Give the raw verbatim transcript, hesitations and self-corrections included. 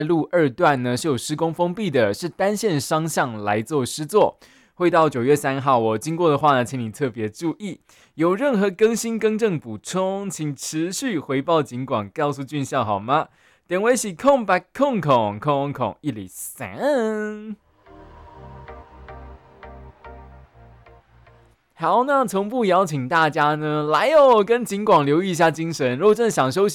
路二段呢是有施工封闭的，是单线双向来做施作。会到九月三号，我经过的话呢，请你特别注意。有任何更新、更正、补充，请持续回报警广，告诉俊孝好吗？电话是空白空空空空一零三。好，那从不邀请大家呢来哦，跟警广留意一下精神。如果真的想休息。